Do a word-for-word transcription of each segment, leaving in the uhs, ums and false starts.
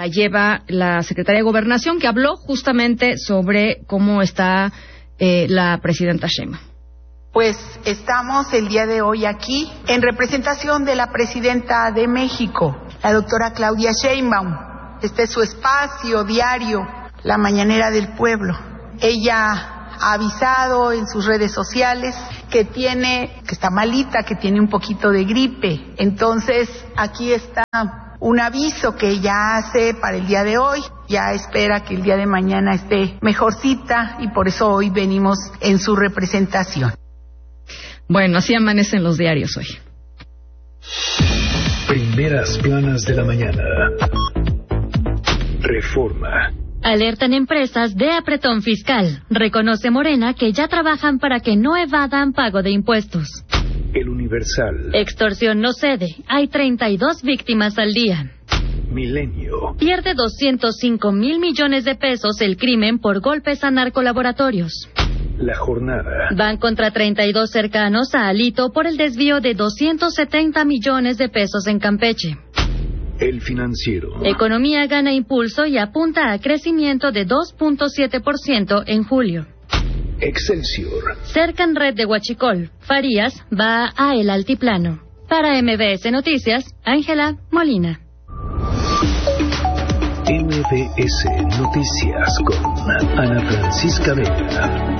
la lleva la Secretaría de Gobernación, que habló justamente sobre cómo está eh, la presidenta Sheinbaum. Pues estamos el día de hoy aquí en representación de la presidenta de México, la doctora Claudia Sheinbaum. Este es su espacio diario, la mañanera del pueblo. Ella ha avisado en sus redes sociales que tiene, que está malita, que tiene un poquito de gripe. Entonces, aquí está un aviso que ella hace para el día de hoy. Ya espera que el día de mañana esté mejorcita y por eso hoy venimos en su representación. Bueno, así amanecen los diarios hoy. Primeras planas de la mañana. Reforma. Alertan empresas de apretón fiscal. Reconoce Morena que ya trabajan para que no evadan pago de impuestos. El Universal. Extorsión no cede. Hay treinta y dos víctimas al día. Milenio. Pierde doscientos cinco mil millones de pesos el crimen por golpes a narcolaboratorios. La Jornada. Van contra treinta y dos cercanos a Alito por el desvío de doscientos setenta millones de pesos en Campeche. El Financiero. Economía gana impulso y apunta a crecimiento de dos punto siete por ciento en julio. Excelsior. Cercan red de Huachicol. Farías va a El Altiplano. Para M B S Noticias, Ángela Molina. M B S Noticias con Ana Francisca Vega.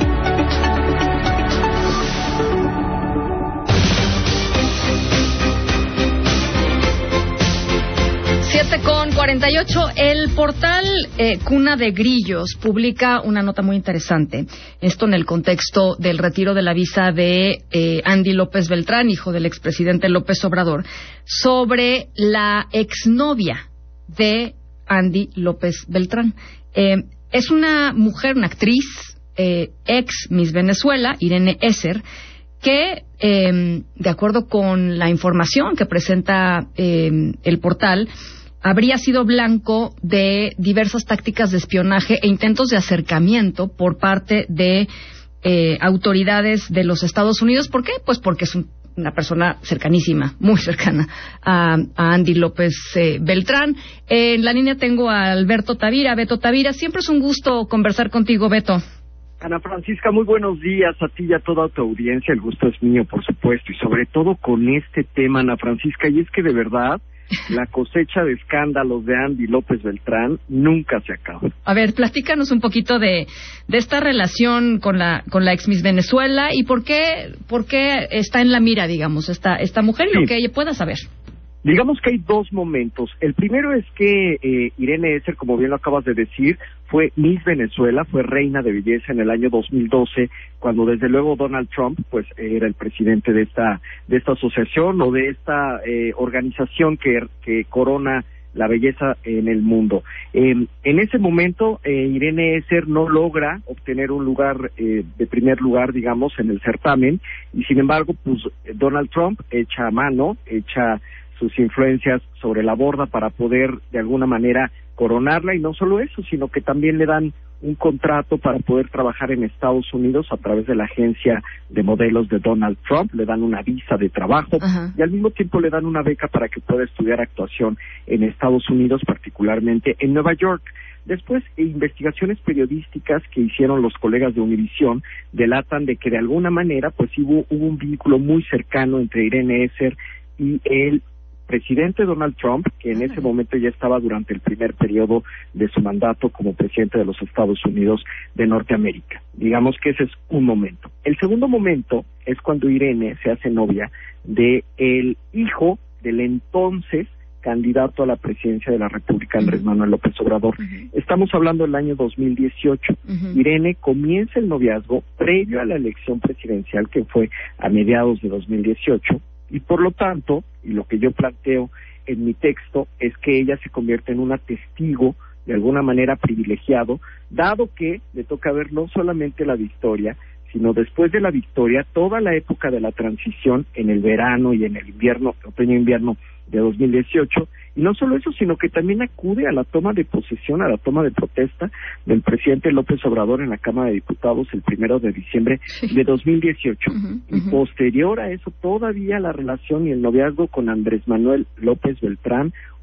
siete con cuarenta y ocho, el portal eh, Cuna de Grillos publica una nota muy interesante. Esto en el contexto del retiro de la visa de eh, Andy López Beltrán, hijo del expresidente López Obrador, sobre la exnovia de Andy López Beltrán. Eh, es una mujer, una actriz, eh, ex Miss Venezuela, Irene Esser, que, eh, de acuerdo con la información que presenta eh, el portal, habría sido blanco de diversas tácticas de espionaje e intentos de acercamiento por parte de eh, autoridades de los Estados Unidos. ¿Por qué? Pues porque es un, una persona cercanísima, muy cercana a, a Andy López eh, Beltrán. Eh, en la línea tengo a Alberto Tavira. Beto Tavira, siempre es un gusto conversar contigo, Beto. Ana Francisca, muy buenos días a ti y a toda tu audiencia. El gusto es mío, por supuesto, y sobre todo con este tema, Ana Francisca, y es que de verdad la cosecha de escándalos de Andy López Beltrán nunca se acaba. A ver, platícanos un poquito de, de esta relación con la con la ex Miss Venezuela y por qué por qué está en la mira, digamos, esta esta mujer y sí, lo que ella pueda saber. Digamos que hay dos momentos. El primero es que eh, Irene Esser, como bien lo acabas de decir, fue Miss Venezuela, fue reina de belleza en el año dos mil doce, cuando desde luego Donald Trump pues era el presidente de esta de esta asociación o de esta eh, organización que, que corona la belleza en el mundo. Eh, en ese momento, eh, Irene Esser no logra obtener un lugar eh, de primer lugar, digamos, en el certamen, y sin embargo, pues Donald Trump echa mano, echa sus influencias sobre la borda para poder de alguna manera coronarla, y no solo eso, sino que también le dan un contrato para poder trabajar en Estados Unidos a través de la agencia de modelos de Donald Trump, le dan una visa de trabajo. Ajá. Y al mismo tiempo le dan una beca para que pueda estudiar actuación en Estados Unidos, particularmente en Nueva York. Después, investigaciones periodísticas que hicieron los colegas de Univisión delatan de que de alguna manera pues hubo, hubo un vínculo muy cercano entre Irene Esser y el presidente Donald Trump, que en ese momento ya estaba durante el primer periodo de su mandato como presidente de los Estados Unidos de Norteamérica. Digamos que ese es un momento. El segundo momento es cuando Irene se hace novia de el hijo del entonces candidato a la presidencia de la República, Andrés Manuel López Obrador. Uh-huh. Estamos hablando del año dos mil dieciocho. Uh-huh. Irene comienza el noviazgo previo a la elección presidencial, que fue a mediados de dos mil dieciocho, y por lo tanto, y lo que yo planteo en mi texto, es que ella se convierte en una testigo de alguna manera privilegiado, dado que le toca ver no solamente la victoria, sino después de la victoria, toda la época de la transición en el verano y en el invierno, otoño-invierno de dos mil dieciocho, y no solo eso, sino que también acude a la toma de posesión, a la toma de protesta del presidente López Obrador en la Cámara de Diputados el primero de diciembre de dos mil dieciocho. Uh-huh, uh-huh. Y posterior a eso, todavía la relación y el noviazgo con Andrés Manuel López Beltrán,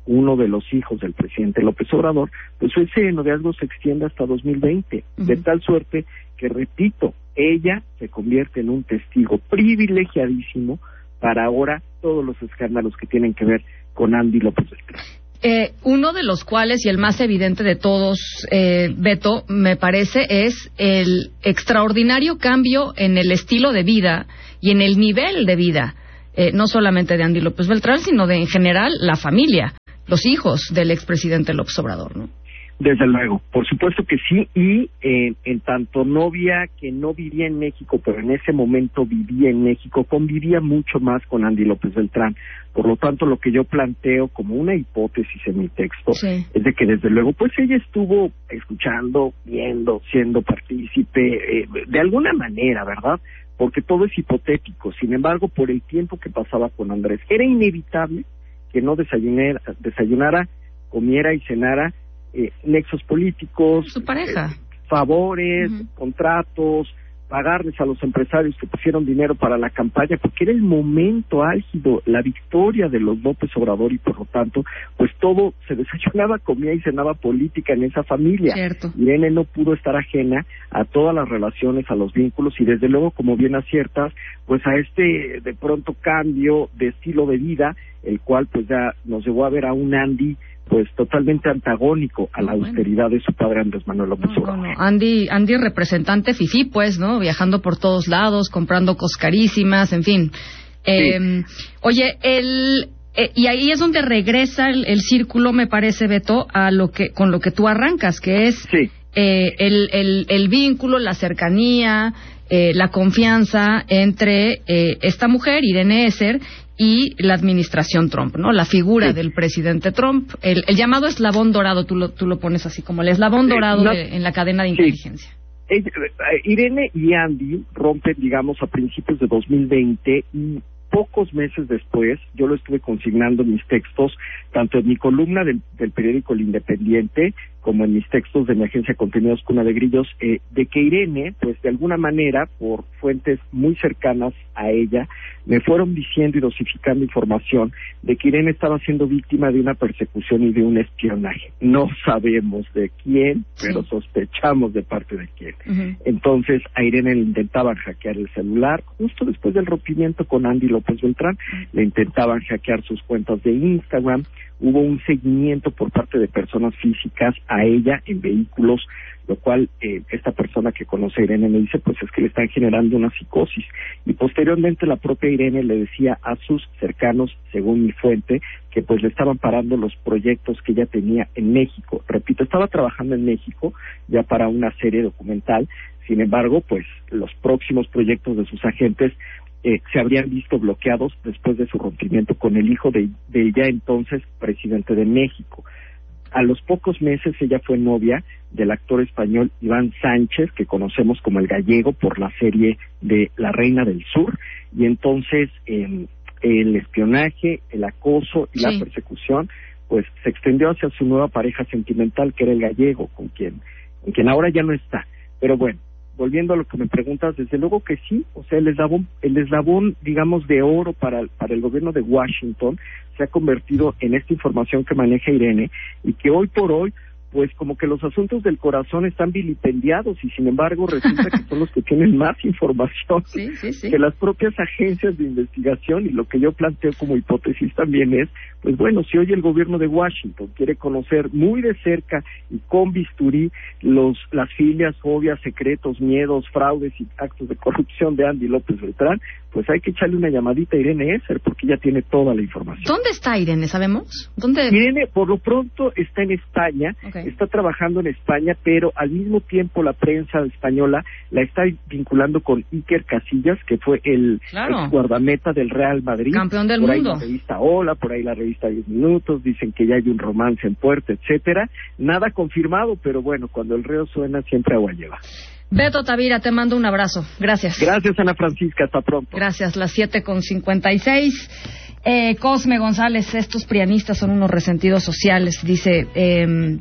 uno de los hijos del presidente López Obrador, pues ese noviazgo se extiende hasta dos mil veinte, uh-huh. de tal suerte que, repito, ella se convierte en un testigo privilegiadísimo para ahora todos los escándalos que tienen que ver con Andy López Beltrán. Eh, uno de los cuales, y el más evidente de todos, eh, Beto, me parece, es el extraordinario cambio en el estilo de vida y en el nivel de vida, eh, no solamente de Andy López Beltrán, sino de, en general, la familia, los hijos del expresidente López Obrador, ¿no? Desde luego, por supuesto que sí, y eh, en tanto novia que no vivía en México, pero en ese momento vivía en México, convivía mucho más con Andy López Beltrán. Por lo tanto, lo que yo planteo como una hipótesis en mi texto sí. es de que desde luego, pues ella estuvo escuchando, viendo, siendo partícipe, eh, de alguna manera, ¿verdad? Porque todo es hipotético. Sin embargo, por el tiempo que pasaba con Andrés, era inevitable que no desayunara, desayunara comiera y cenara Eh, nexos políticos, su pareja, eh, favores, uh-huh. contratos, pagarles a los empresarios que pusieron dinero para la campaña, porque era el momento álgido, la victoria de los López Obrador, y por lo tanto, pues todo se desayunaba, comía y cenaba política en esa familia. Cierto. Irene no pudo estar ajena a todas las relaciones, a los vínculos, y desde luego, como bien aciertas, pues a este de pronto cambio de estilo de vida, el cual pues ya nos llevó a ver a un Andy pues totalmente antagónico a la austeridad de su padre Andrés Manuel López no, Obrador. No, no. Andy, Andy representante fifí, pues, ¿no? Viajando por todos lados, comprando cosas carísimas, en fin. Eh, sí. Oye, el eh, y ahí es donde regresa el, el círculo, me parece, Beto, a lo que con lo que tú arrancas, que es sí. eh, el, el, el vínculo, la cercanía, eh, la confianza entre eh, esta mujer, Irene Esser, y la administración Trump, ¿no? La figura sí. del presidente Trump, el, el llamado eslabón dorado, tú lo, tú lo pones así como el eslabón dorado no, de, en la cadena de sí. inteligencia. Ella, Irene y Andy rompen, digamos, a principios de dos mil veinte, y pocos meses después, yo lo estuve consignando en mis textos, tanto en mi columna del, del periódico El Independiente, como en mis textos de mi agencia de contenidos Cuna de Grillos, eh, de que Irene, pues de alguna manera, por fuentes muy cercanas a ella, me fueron diciendo y dosificando información de que Irene estaba siendo víctima de una persecución y de un espionaje. No sabemos de quién, sí. pero sospechamos de parte de quién. Uh-huh. Entonces, a Irene le intentaban hackear el celular, justo después del rompimiento con Andy López Beltrán, uh-huh. le intentaban hackear sus cuentas de Instagram. Hubo un seguimiento por parte de personas físicas a ella en vehículos, lo cual eh, esta persona que conoce a Irene me dice, pues es que le están generando una psicosis. Y posteriormente la propia Irene le decía a sus cercanos, según mi fuente, que pues le estaban parando los proyectos que ella tenía en México. Repito, estaba trabajando en México ya para una serie documental. Sin embargo, pues los próximos proyectos de sus agentes Eh, se habrían visto bloqueados después de su rompimiento con el hijo de, de ya entonces presidente de México. A los pocos meses ella fue novia del actor español Iván Sánchez, que conocemos como el Gallego por la serie de La Reina del Sur, y entonces eh, el espionaje, el acoso y sí. la persecución pues se extendió hacia su nueva pareja sentimental, que era el Gallego, con quien, con quien ahora ya no está. Pero bueno, volviendo a lo que me preguntas, desde luego que sí, o sea, el eslabón, el eslabón, digamos, de oro para, para el gobierno de Washington se ha convertido en esta información que maneja Irene, y que hoy por hoy, pues como que los asuntos del corazón están vilipendiados, y sin embargo resulta que son los que tienen más información sí, sí, sí. que las propias agencias de investigación. Y lo que yo planteo como hipótesis también es, pues bueno, si hoy el gobierno de Washington quiere conocer muy de cerca y con bisturí los las filias, fobias, secretos, miedos, fraudes y actos de corrupción de Andy López Beltrán, pues hay que echarle una llamadita a Irene Esser, porque ella tiene toda la información. ¿Dónde está Irene, sabemos? ¿Dónde? Irene, por lo pronto, está en España, okay. está trabajando en España, pero al mismo tiempo la prensa española la está vinculando con Iker Casillas, que fue el claro. guardameta del Real Madrid. Campeón del por mundo. Por ahí la revista Hola, por ahí la revista diez minutos, dicen que ya hay un romance en puerta, etcétera. Nada confirmado, pero bueno, cuando el río suena, siempre agua lleva. Beto Tavira, te mando un abrazo. Gracias. Gracias, Ana Francisca. Hasta pronto. Gracias. Las siete con cincuenta y seis. Eh, Cosme González, estos prianistas son unos resentidos sociales. Dice... Eh,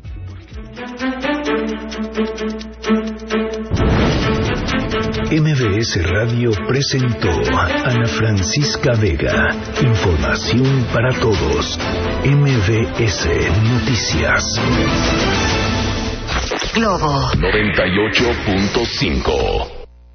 M B S Radio presentó Ana Francisca Vega. Información para todos. M B S Noticias. Globo noventa y ocho punto cinco.